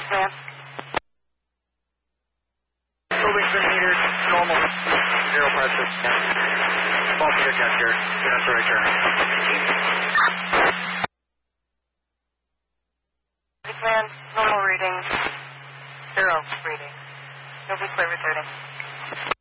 ma'am. Building's been metered, normal, 0 pressure. Small to the gesture, units are returning. Command, normal readings, 0 readings. You'll be clear returning.